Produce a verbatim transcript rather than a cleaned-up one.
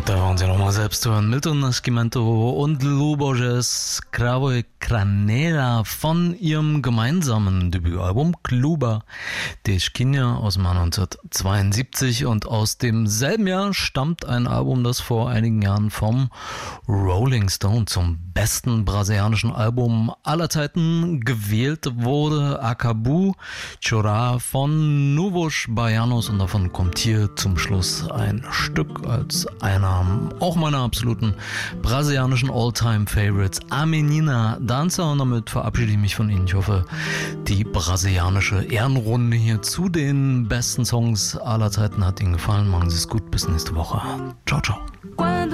Da waren sie nochmal selbst hören. Milton Nascimento und Lubojes Cravo Cranera von ihrem gemeinsamen Debütalbum Kluba de Esquina aus dem Jahr neunzehnhundertzweiundsiebzig, und aus demselben Jahr stammt ein Album, das vor einigen Jahren vom Rolling Stone zum besten brasilianischen Album aller Zeiten gewählt wurde. Acabu Chorar von Novos Baianos, und davon kommt hier zum Schluss ein Stück als einer auch meiner absoluten brasilianischen All-Time-Favorites, A Menina Dança, und damit verabschiede ich mich von Ihnen. Ich hoffe, die brasilianische Ehrenrunde hier zu den besten Songs aller Zeiten hat Ihnen gefallen. Machen Sie es gut, bis nächste Woche. Ciao, ciao.